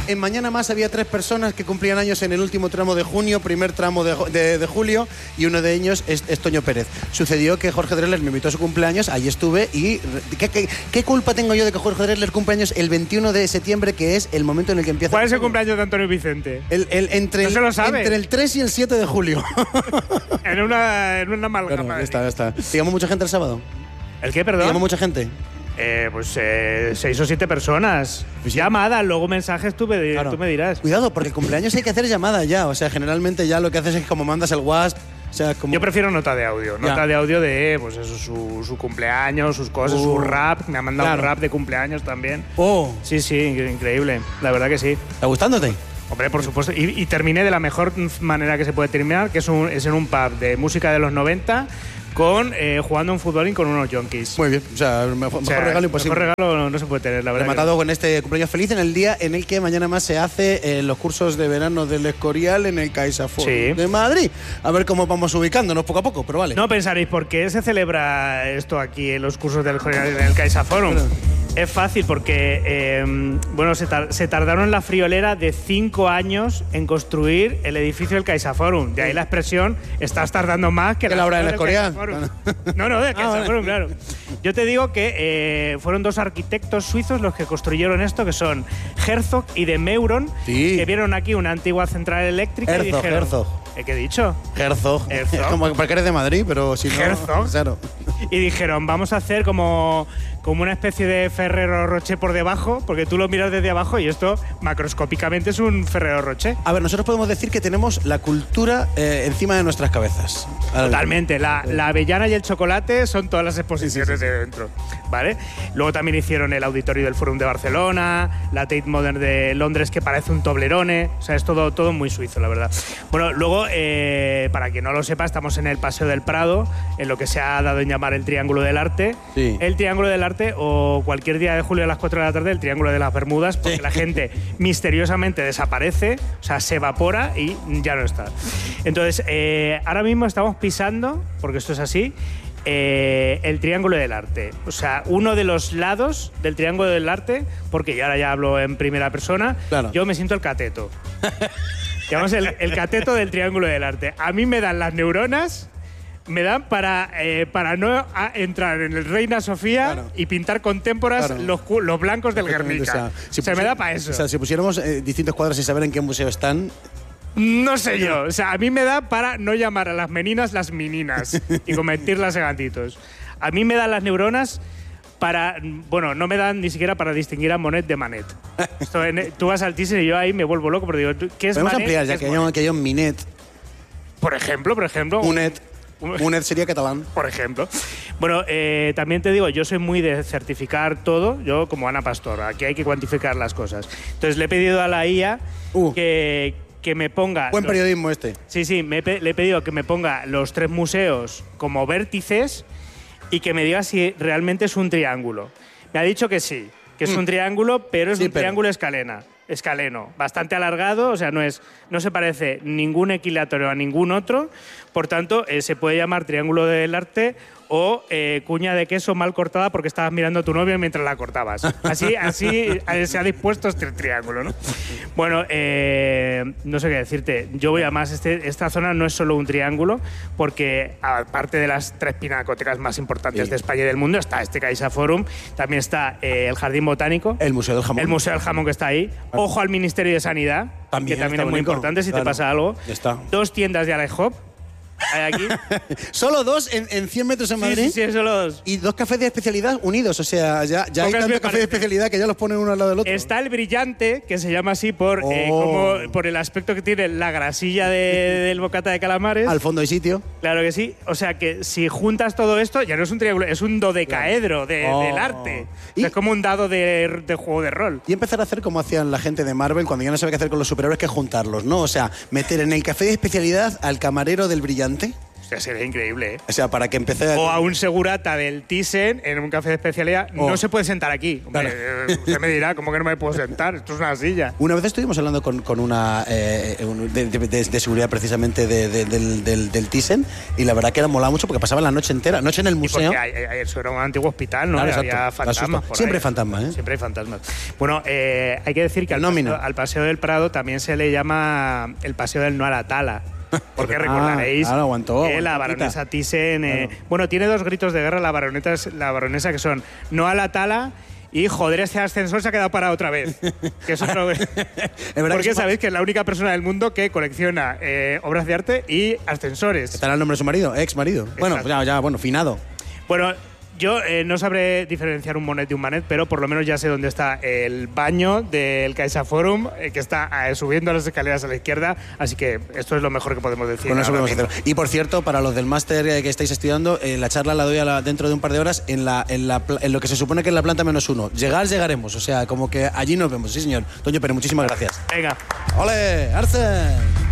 en Mañana Más había 3 personas que cumplían años en el último tramo de junio, primer tramo de julio, y uno de ellos es Toño Pérez. Sucedió que Jorge Drexler me invitó a su cumpleaños, ahí estuve, y ¿qué culpa tengo yo de que Jorge Drexler cumpleaños el 21 de septiembre, que es el momento en el que empieza? ¿Cuál es el cumpleaños de Antonio Vicente? Entre el 3 y el 7 de julio. en una amalgama. Claro, está. ¿Te llamó mucha gente el sábado? ¿El qué, perdón? ¿Te llamó mucha gente? 6 o 7 personas. Pues llamadas, luego mensajes, tú me dirás. Cuidado, porque el cumpleaños hay que hacer llamada ya. O sea, generalmente ya lo que haces es como mandas el WhatsApp. O sea, como... Yo prefiero nota de audio. Nota de audio de pues eso, su cumpleaños, sus cosas, su rap. Me ha mandado un rap de cumpleaños también. Sí, increíble. La verdad que sí. ¿Está gustándote? Hombre, por supuesto. Y terminé de la mejor manera que se puede terminar, que es en un pub de música de los 90 con jugando un futbolín con unos yonkis. Muy bien. O sea, mejor regalo imposible. Mejor regalo no se puede tener, la verdad. Rematado con este cumpleaños feliz en el día en el que Mañana Más se hace los cursos de verano del Escorial en el CaixaForum de Madrid. A ver cómo vamos ubicándonos poco a poco, pero vale. No pensaréis, ¿por qué se celebra esto aquí en los cursos del Escorial en el CaixaForum? Es fácil porque, se tardaron en la friolera de 5 años en construir el edificio del CaixaForum. De ahí la expresión, estás tardando más que la obra del Escorial. No, del CaixaForum, claro. Yo te digo que fueron 2 arquitectos suizos los que construyeron esto, que son Herzog y de Meuron, que vieron aquí una antigua central eléctrica y dijeron... Herzog. ¿Qué he dicho? Herzog. Como porque eres de Madrid, pero si no... Herzog. Claro. Y dijeron, vamos a hacer como una especie de Ferrero Rocher por debajo, porque tú lo miras desde abajo y esto macroscópicamente es un Ferrero Rocher. A ver, nosotros podemos decir que tenemos la cultura encima de nuestras cabezas. Totalmente. La avellana y el chocolate son todas las exposiciones de dentro, ¿vale? Luego también hicieron el auditorio del Forum de Barcelona, la Tate Modern de Londres, que parece un Toblerone. O sea, es todo muy suizo, la verdad. Bueno, luego, para quien no lo sepa, estamos en el Paseo del Prado, en lo que se ha dado en llamar el Triángulo del Arte. Sí. El Triángulo del Arte, o cualquier día de julio a las 4 de la tarde, el Triángulo de las Bermudas, porque la gente misteriosamente desaparece, o sea, se evapora y ya no está. Entonces, ahora mismo estamos pisando, porque esto es así, el Triángulo del Arte. O sea, uno de los lados del Triángulo del Arte, porque ahora ya hablo en primera persona, yo me siento el cateto. Digamos, el cateto del Triángulo del Arte. A mí me dan las neuronas... Me dan para no entrar en el Reina Sofía y pintar con témporas los blancos del Guernica. O sea, me da para eso. O sea, si pusiéramos distintos cuadros sin saber en qué museo están... No sé yo. O sea, a mí me da para no llamar a las meninas las meninas y convertirlas en gatitos. A mí me dan las neuronas para... Bueno, no me dan ni siquiera para distinguir a Monet de Manet. Tú vas al Thyssen y yo ahí me vuelvo loco, pero digo, ¿qué es Manet? Podemos ampliar, ya que haya un Minet. Por ejemplo. Munet sería catalán. Por ejemplo. Bueno, también te digo, yo soy muy de certificar todo, yo como Ana Pastor, aquí hay que cuantificar las cosas. Entonces le he pedido a la IA que me ponga... Buen periodismo este. Sí, le he pedido que me ponga los 3 museos como vértices y que me diga si realmente es un triángulo. Me ha dicho que sí, que es un triángulo, pero es un triángulo escaleno, bastante alargado, o sea, no se parece ningún equilátero a ningún otro, por tanto, se puede llamar Triángulo del Arte o cuña de queso mal cortada porque estabas mirando a tu novio mientras la cortabas. Así se ha dispuesto este triángulo, ¿no? Bueno, no sé qué decirte. Yo voy a más. Esta zona no es solo un triángulo, porque aparte de las 3 pinacotecas más importantes de España y del mundo, está este CaixaForum, también está el Jardín Botánico. El Museo del Jamón. El Museo del Jamón que está ahí. Ojo al Ministerio de Sanidad, que también es muy importante si te pasa algo. 2 tiendas de IHOP. Hay aquí. ¿Solo 2 en 100 metros en Madrid? Sí, solo 2. Y 2 cafés de especialidad unidos. O sea, ya hay tantos cafés de especialidad que ya los ponen uno al lado del otro. Está el Brillante, que se llama así por el aspecto que tiene la grasilla del bocata de calamares. Al fondo hay sitio. Claro que sí. O sea, que si juntas todo esto, ya no es un triángulo, es un dodecaedro del arte. O sea, es como un dado de juego de rol. Y empezar a hacer como hacían la gente de Marvel cuando ya no sabe qué hacer con los superhéroes, que juntarlos, ¿no? O sea, meter en el café de especialidad al camarero del Brillante. Que sería increíble, ¿eh? O sea, para que empecé... O a un segurata del Thyssen en un café de especialidad. No se puede sentar aquí. Hombre, usted me dirá, ¿cómo que no me puedo sentar? Esto es una silla. Una vez estuvimos hablando con una de seguridad precisamente del Thyssen, y la verdad que era molaba mucho porque pasaban la noche entera. Noche en el museo. Porque eso era un antiguo hospital, ¿no? Claro, había fantasmas por siempre ahí. fantasmas, ¿eh? Siempre hay fantasmas. Bueno, hay que decir que al Paseo del Prado también se le llama el Paseo del No a la Tala. Porque recordaréis que la baronesa Thyssen... Bueno, tiene dos gritos de guerra la baronesa que son no a la tala y joder, este ascensor se ha quedado parado otra vez. Que es otro... Porque sabéis que es la única persona del mundo que colecciona obras de arte y ascensores. ¿Está el nombre de su marido? Ex marido. Bueno, finado. Bueno, yo no sabré diferenciar un Monet de un Manet, pero por lo menos ya sé dónde está el baño del CaixaForum, que está subiendo las escaleras a la izquierda, así que esto es lo mejor que podemos decir. Bueno, eso podemos hacer. Y por cierto, para los del máster que estáis estudiando, la charla la doy dentro de un par de horas en lo que se supone que es la planta -1. Llegaremos, o sea, como que allí nos vemos. Sí, señor. Toño Pérez, muchísimas gracias. Venga. ¡Ole, Arce!